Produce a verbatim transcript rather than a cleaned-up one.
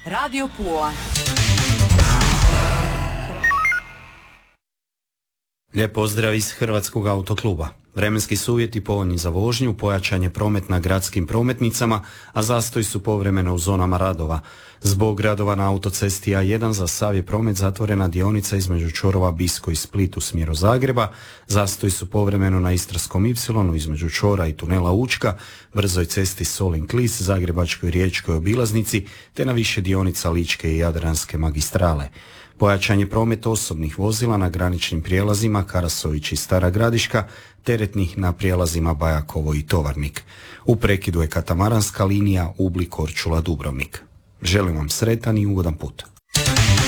Radio Pula. Lijep pozdrav iz Hrvatskog autokluba. Vremenski su uvjeti povoljni za vožnju, pojačan je promet na gradskim prometnicama, a zastoji su povremeno u zonama radova. Zbog radova na autocesti A jedan za sav je promet zatvorena dionica između čvorova Bisko i Split u smjeru Zagreba, zastoji su povremeno na Istarskom ipsilonu između čvora i tunela Učka, brzoj cesti Solin-Klis, Zagrebačkoj i Riječkoj obilaznici, te na više dionica Ličke i Jadranske magistrale. Pojačan je promet osobnih vozila na graničnim prijelazima Karasović i Stara Gradiška, teretnih na prijelazima Bajakovo i Tovarnik. U prekidu je katamaranska linija Ubli-Korčula-Dubrovnik. Želim vam sretan i ugodan put.